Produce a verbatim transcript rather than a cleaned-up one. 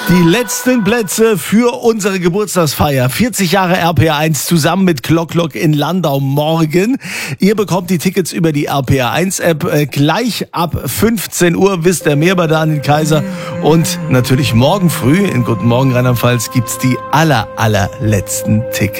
Die letzten Plätze für unsere Geburtstagsfeier. vierzig Jahre R P R eins zusammen mit Glock Glock in Landau morgen. Ihr bekommt die Tickets über die R P R eins App. Äh, gleich ab fünfzehn Uhr wisst ihr mehr bei Daniel Kaiser. Und natürlich morgen früh in Guten Morgen Rheinland-Pfalz gibt's die aller, allerletzten Tickets.